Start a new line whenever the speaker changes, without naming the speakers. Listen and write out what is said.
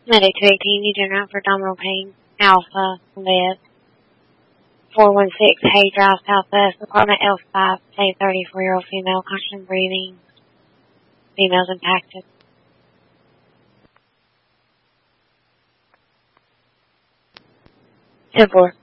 Monday 218, you turn out for abdominal pain, Alpha, Live. 416 Hay Drive, Southwest, apartment L5, say 34-year-old female, constant breathing, females impacted. 10-4.